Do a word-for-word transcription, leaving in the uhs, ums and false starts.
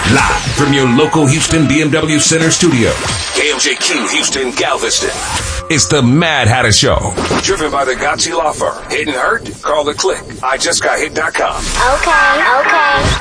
Live from your local Houston B M W Center studio. K M J Q Houston Galveston. It's the Mad Hatter Show. Driven by the Gotzi Law Firm. Hit and hurt? Call the click. I just got hit dot com. Okay, okay.